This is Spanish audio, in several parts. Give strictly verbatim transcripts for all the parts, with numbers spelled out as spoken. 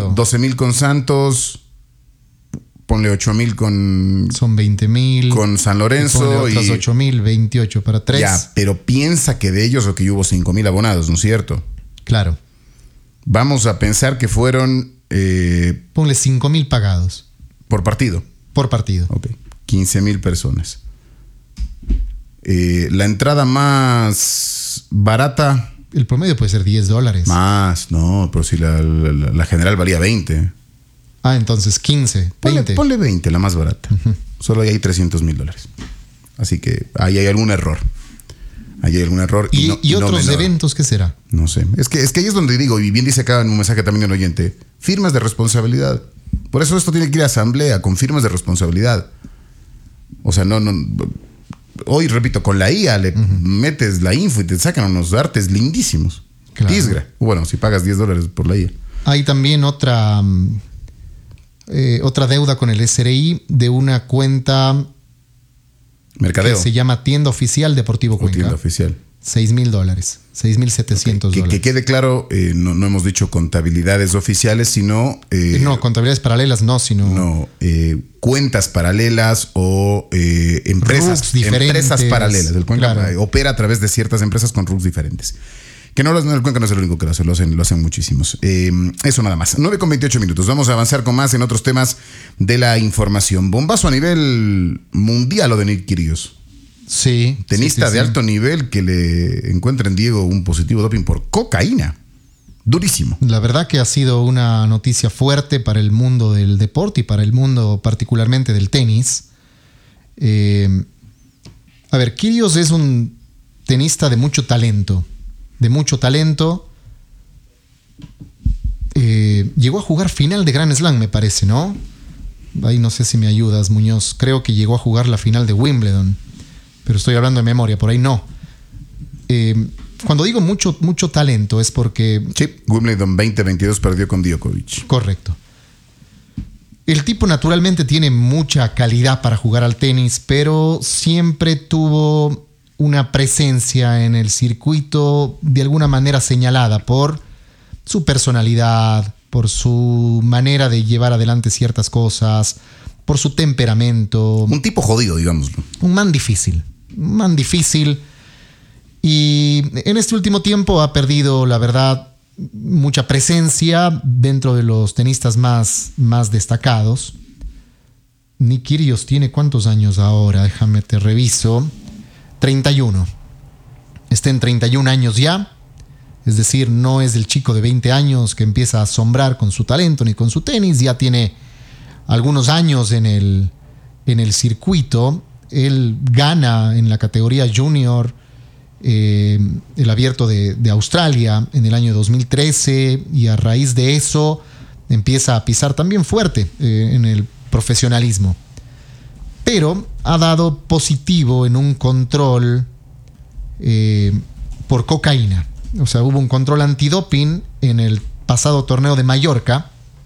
mil, doce mil con Santos, ponle ocho mil con... Son veinte mil. Con San Lorenzo. Y ocho mil, veintiocho para tres. Ya, pero piensa que de ellos lo que hubo cinco mil abonados, ¿no es cierto? Claro. Vamos a pensar que fueron... Eh, ponle cinco mil pagados. Por partido. Por partido. Ok. quince mil personas. Eh, la entrada más barata... El promedio puede ser diez dólares. Más, no, pero si la, la, la general valía veinte. Ah, entonces quince, veinte. Ponle, ponle veinte, la más barata. Uh-huh. Solo ahí hay trescientos mil dólares. Así que ahí hay algún error. Ahí hay algún error. ¿Y, y, no, y otros no eventos qué será? No sé. Es que, es que ahí es donde digo, y bien dice acá en un mensaje también del oyente, firmas de responsabilidad. Por eso esto tiene que ir a asamblea con firmas de responsabilidad. O sea, no, no. Hoy, repito, con la I A le uh-huh. metes la info y te sacan unos artes lindísimos. Claro. Tisgra. Bueno, si pagas diez dólares por la I A. Hay también otra, eh, otra deuda con el S R I de una cuenta Mercadeo. Que se llama Tienda Oficial Deportivo Cuenca. Tienda Oficial. seis mil dólares. seis mil setecientos okay. dólares. Que, que quede claro, eh, no, no hemos dicho contabilidades oficiales, sino... Eh, no, contabilidades paralelas no, sino... No, eh, cuentas paralelas o eh, empresas, empresas paralelas. El Cuenca claro. opera a través de ciertas empresas con R U Cs diferentes. Que no, no el Cuenca no es el único que lo hace, lo hacen, lo hacen muchísimos. Eh, eso nada más. nueve con veintiocho minutos. Vamos a avanzar con más en otros temas de la información. Bombazo a nivel mundial lo de Nick Kyrgios. Sí. Tenista sí, sí, de sí. alto nivel que le encuentra en Diego un positivo doping por cocaína. Durísimo. La verdad que ha sido una noticia fuerte para el mundo del deporte y para el mundo particularmente del tenis. Eh, a ver, Kyrgios es un tenista de mucho talento. De mucho talento. Eh, llegó a jugar final de Grand Slam, me parece, ¿no? Ahí no sé si me ayudas, Muñoz. Creo que llegó a jugar la final de Wimbledon. Pero estoy hablando de memoria, por ahí no. Eh, cuando digo mucho, mucho talento es porque... Sí, Wimbledon veinte veintidós perdió con Djokovic. Correcto. El tipo naturalmente tiene mucha calidad para jugar al tenis, pero siempre tuvo una presencia en el circuito de alguna manera señalada por su personalidad, por su manera de llevar adelante ciertas cosas, por su temperamento. Un tipo jodido, digámoslo. Un man difícil. Un man difícil. Y en este último tiempo ha perdido, la verdad, mucha presencia dentro de los tenistas más, más destacados. Nick Kyrgios tiene ¿cuántos años ahora? Déjame te reviso. treinta y uno. Está en treinta y un años ya. Es decir, no es el chico de veinte años que empieza a asombrar con su talento ni con su tenis. Ya tiene algunos años en el, en el circuito. Él gana en la categoría junior eh, el abierto de, de Australia en el año dos mil trece y a raíz de eso empieza a pisar también fuerte eh, en el profesionalismo. Pero ha dado positivo en un control eh, por cocaína. O sea, hubo un control antidoping en el pasado torneo de Mallorca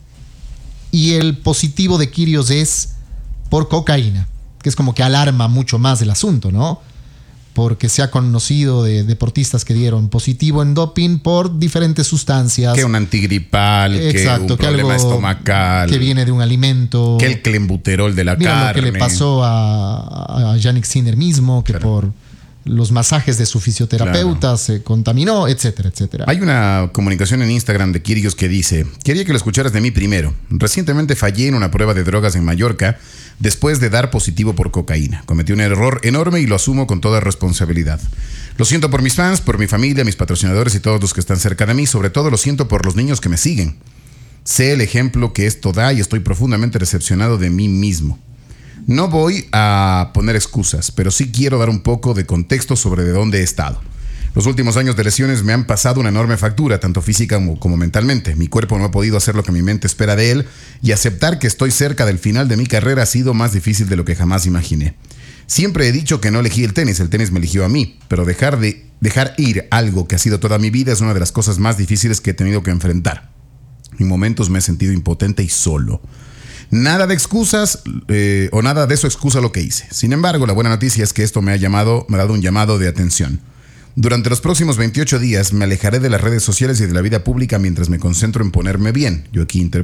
y el positivo de Kyrgios es por cocaína, que es como que alarma mucho más el asunto, ¿no? Porque se ha conocido de deportistas que dieron positivo en doping por diferentes sustancias. Que un antigripal, exacto, que un que problema algo estomacal. Que viene de un alimento. Que el clenbuterol de la Mira carne. Mira lo que le pasó a, a Jannik Sinner mismo, que claro. por los masajes de su fisioterapeuta claro. se contaminó, etcétera, etcétera. Hay una comunicación en Instagram de Kyrgios que dice: quería que lo escucharas de mí primero. Recientemente fallé en una prueba de drogas en Mallorca después de dar positivo por cocaína. Cometí un error enorme y lo asumo con toda responsabilidad. Lo siento por mis fans, por mi familia, mis patrocinadores y todos los que están cerca de mí. Sobre todo lo siento por los niños que me siguen. Sé el ejemplo que esto da y estoy profundamente decepcionado de mí mismo. No voy a poner excusas, pero sí quiero dar un poco de contexto sobre de dónde he estado. Los últimos años de lesiones me han pasado una enorme factura, tanto física como, como mentalmente. Mi cuerpo no ha podido hacer lo que mi mente espera de él y aceptar que estoy cerca del final de mi carrera ha sido más difícil de lo que jamás imaginé. Siempre he dicho que no elegí el tenis, el tenis me eligió a mí, pero dejar, de, dejar ir algo que ha sido toda mi vida es una de las cosas más difíciles que he tenido que enfrentar. En momentos me he sentido impotente y solo. Nada de excusas eh, o nada de eso excusa lo que hice. Sin embargo, la buena noticia es que esto me ha llamado, me ha dado un llamado de atención. Durante los próximos veintiocho días me alejaré de las redes sociales y de la vida pública mientras me concentro en ponerme bien. Yo aquí